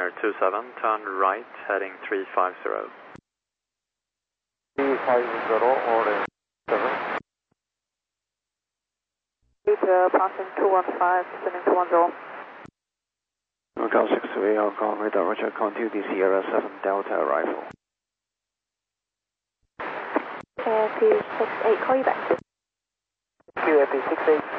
Air 27, turn right, heading 350. 350, order 7. Passing 215, descending to 10. Macau 63, Hong Kong, radar Roger, continue Sierra 7 Delta arrival. Air 268, call you back. QFP 68.